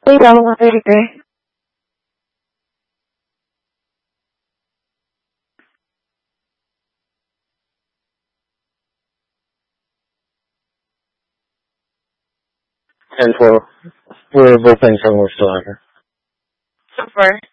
Wala mga Felipe. And for we're both paying for most of it. Super.